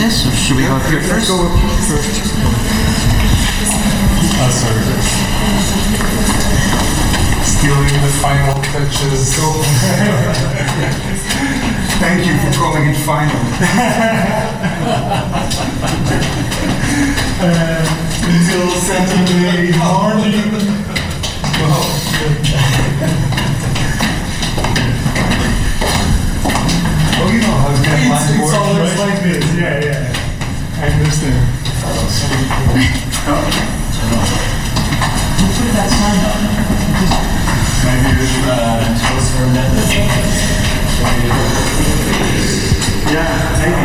this, or should we go up here Let's first? go up first. Sorry. Stealing the final touches. Thank you for calling it final. Until Saturday morning. Oh, you know how deadlines work, always right? like this, yeah. I understand. Maybe we should just for a minute. Yeah, thank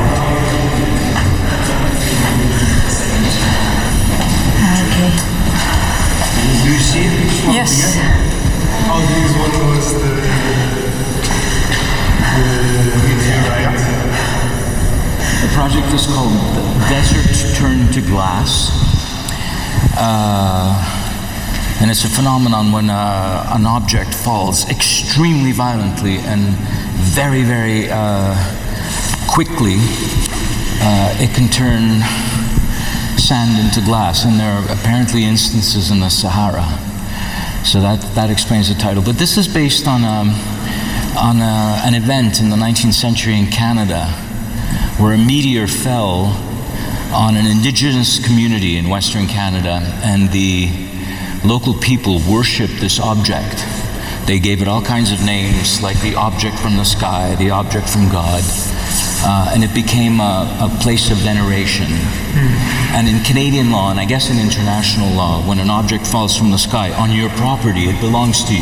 Do you see it? Yes. How do you want to list The project is called Desert Turned to Glass. And it's a phenomenon when an object falls extremely violently and very, very quickly. It can turn sand into glass, and there are apparently instances in the Sahara. So that explains the title. But this is based on an event in the 19th century in Canada, where a meteor fell on an indigenous community in Western Canada, and the local people worshipped this object. They gave it all kinds of names, like the object from the sky, the object from God, and it became a place of veneration. And in Canadian law, and I guess in international law, when an object falls from the sky on your property, it belongs to you.